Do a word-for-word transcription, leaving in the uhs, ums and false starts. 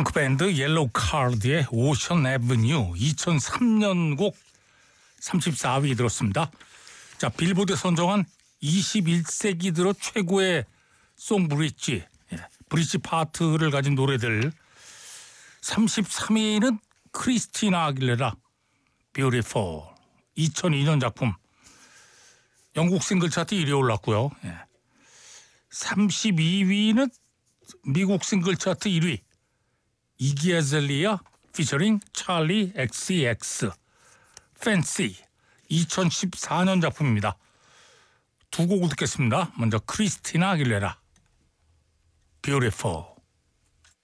펑크밴드 옐로우 카드의 오션 애버뉴 이천삼 년 곡 삼십사 위 들었습니다. 자, 빌보드 선정한 이십일 세기 들어 최고의 송 브릿지, 예, 브릿지 파트를 가진 노래들. 삼십삼 위는 크리스티나 아길레라 Beautiful 이천이 년 작품. 영국 싱글 차트 일 위에 올랐고요. 예. 삼십이 위는 미국 싱글 차트 일 위 이기 아즐리아 피처링 찰리 엑스엑스 Fancy 이천십사 년 작품입니다. 두 곡을 듣겠습니다. 먼저 크리스티나 아길레라 Beautiful.